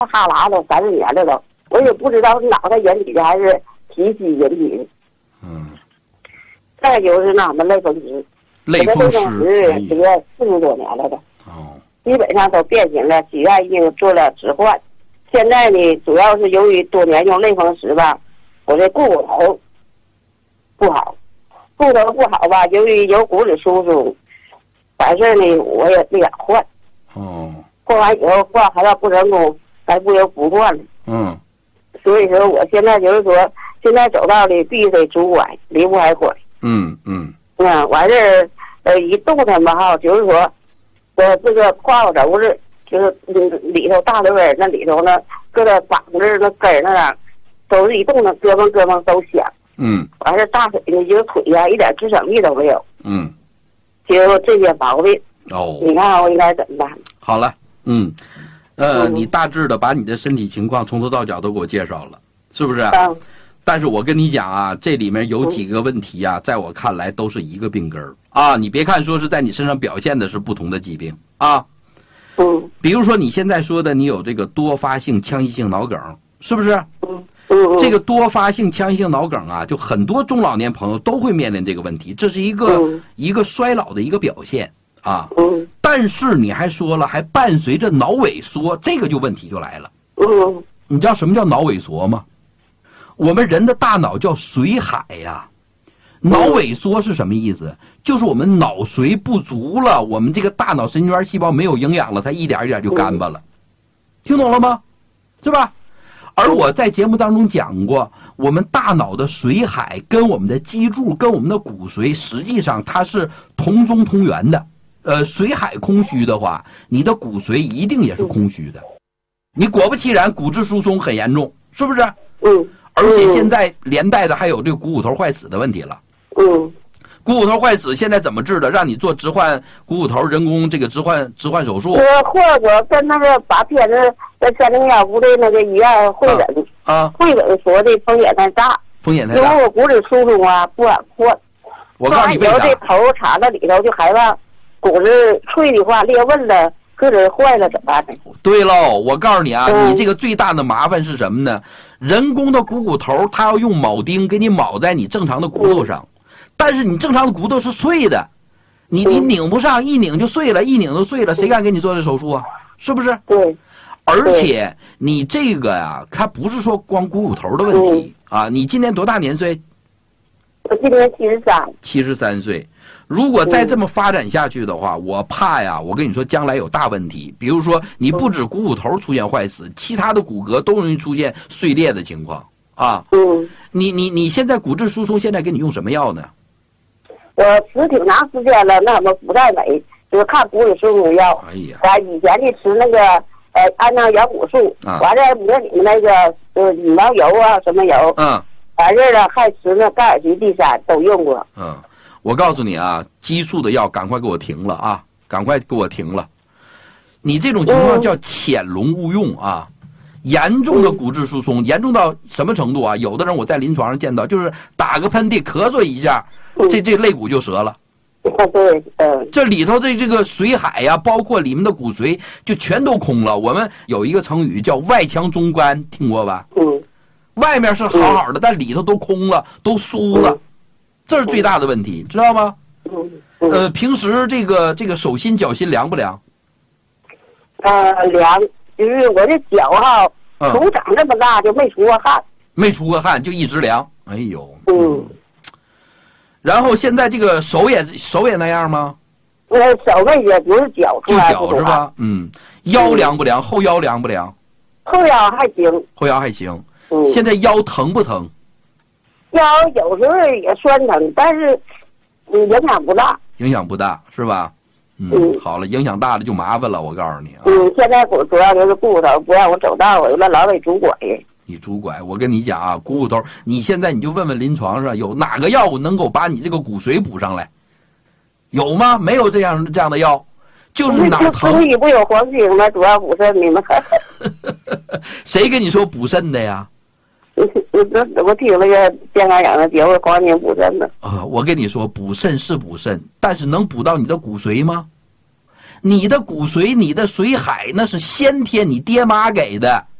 哈喇子30年了都，我也不知道是脑袋引起的还是脾气引起的。再就是那么类风湿， 类风湿这个40多年了都。 哦， 基本上都变形了，许愿已经做了置换。现在呢，主要是由于多年用类风湿吧，我这骨头不好，骨头不好吧，由于有骨质疏松，完事呢我也不想换。 哦， 换完以后换还要不成功，还不由不换了。所以说我现在就是说，现在走道里必须得拄拐，离不开拐。完事一动弹吧哈，就是说，这个胯骨轴子就是里头大腿根那里头呢，搁着膀子那根儿那样，都是一动的咯嘣都响。完事大腿呢，就是腿呀，一点支撑力都没有。就这些毛病。你看我应该怎么办？ 好了，你大致的把你的身体情况从头到脚都给我介绍了，是不是？但是我跟你讲啊，这里面有几个问题啊，在我看来都是一个病根儿啊。你别看说是在你身上表现的是不同的疾病啊，比如说你现在说的，你有这个多发性腔隙性脑梗，是不是？这个多发性腔隙性脑梗啊，就很多中老年朋友都会面临这个问题，这是一个衰老的一个表现啊。但是你还说了，还伴随着脑萎缩，这个就问题就来了。你知道什么叫脑萎缩吗？我们人的大脑叫髓海呀，脑萎缩是什么意思？就是我们脑髓不足了，我们这个大脑神经元细胞没有营养了，它一点一点就干巴了，听懂了吗？是吧？而我在节目当中讲过，我们大脑的髓海跟我们的脊柱跟我们的骨髓实际上它是同宗同源的。髓海空虚的话，你的骨髓一定也是空虚的。你果不其然骨质疏松很严重，是不是？而且现在连带的还有这个股骨头坏死的问题了。股骨头坏死现在怎么治的？让你做置换股骨头人工这个置换手术。 或者我跟那个把片子在301的那个医院会诊会诊说的风险太大，因为我骨质疏松啊不敢换。 我告诉你为啥？ 这头插到里头就害怕骨质脆的话裂纹了，或者坏了怎么办呢？ 对喽，我告诉你啊，你这个最大的麻烦是什么呢？人工的股骨头，它要用铆钉给你铆在你正常的骨头上，但是你正常的骨头是脆的，你拧不上，一拧就碎了，一拧就碎了，谁敢给你做这手术啊？是不是？ 对。 而且你这个呀，它不是说光股骨头的问题啊。你今年多大年岁？ 我今年73。 73岁。如果再这么发展下去的话，我怕呀，我跟你说，将来有大问题。比如说，你不止股骨头出现坏死，其他的骨骼都容易出现碎裂的情况啊。你现在骨质疏松，现在给你用什么药呢？ 我吃挺长时间了，那什么福代美，就是看骨质疏松药。以前的吃那个安năng羊骨素，完了抹你们那个羽毛油啊什么油，完事了还吃那盖尔奇D3都用过。 我告诉你啊，激素的药赶快给我停了啊！赶快给我停了！你这种情况叫潜龙勿用啊！严重的骨质疏松，严重到什么程度啊？有的人我在临床上见到，就是打个喷嚏、咳嗽一下，这肋骨就折了。这里头的这个髓海呀，包括里面的骨髓，就全都空了。我们有一个成语叫外强中干，听过吧？外面是好好的，但里头都空了，都酥了。这是最大的问题，知道吗？平时这个手心脚心凉不凉？ 凉，就是我这脚哈，从长这么大就没出过汗， 没出过汗就一直凉。哎呦，然后现在这个手也那样吗？ 手那也不是脚出来， 就脚是吧？腰凉不凉？后腰凉不凉？ 后腰还行。 后腰还行。现在腰疼不疼？ 腰有时候也酸疼，但是影响不大。 影响不大是吧？好了，影响大了就麻烦了，我告诉你啊。 现在主要就是骨头不让我走道，我老得拄拐。 你拄拐，我跟你讲啊，股骨头，你现在你就问问临床上有哪个药物能够把你这个骨髓补上来？有吗？没有这样的药，就是哪疼。 中医不有黄精吗？主要补肾的吗？ 谁跟你说补肾的呀？ 我听那个健康养的节目，黄精补肾的。 我跟你说，补肾是补肾，但是能补到你的骨髓吗？ 你的骨髓、你的髓海那是先天你爹妈给的。